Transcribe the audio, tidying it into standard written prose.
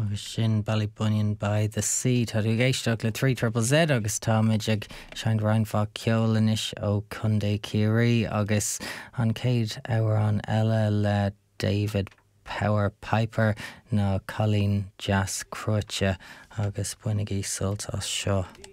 agus sin Ballybunion by the Sea. Tá tú géisteach le 3ZZZ agus táid ag sein reinfá ceolanis ó Cundé Cirí agus an céad áhrán eile le David Power Piper ná Colleen Jazz Crutche agus buinigí sultas seo.